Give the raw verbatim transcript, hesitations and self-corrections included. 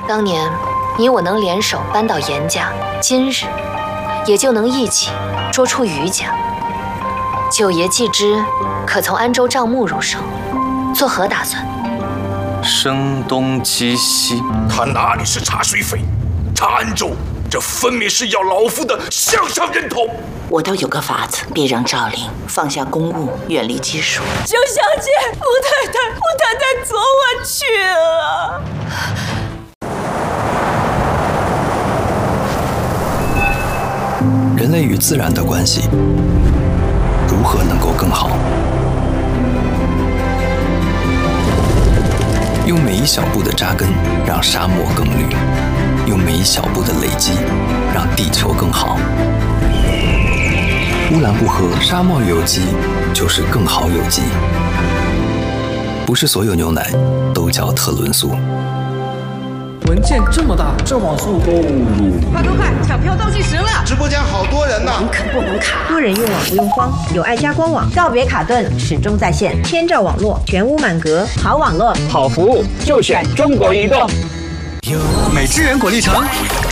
当年你我能联手扳倒严家，今日也就能一起捉出余家。九爷既知可从安州账目入手，作何打算？ 声东击西， 他哪里是查水匪？查安州，这分明是要老夫的项上人头。 我倒有个法子，别让赵灵放下公务，远离姬叔。 九小姐，傅太太，傅太太昨晚去了。 人类与自然的关系如何能够更好？用每一小步的扎根，让沙漠更绿；用每一小步的累积，让地球更好。乌兰布和沙漠有机就是更好有机。不是所有牛奶都叫特仑苏。 文件这么大，这网速够鲁。 快快快，抢票倒计时了！ 直播间好多人呢， 网可不能卡。 多人用网不用慌，有爱家官网，告别卡顿，始终在线，千兆网络，全屋满格，好网络， 好服务就选中国移动。 美汁源果粒橙。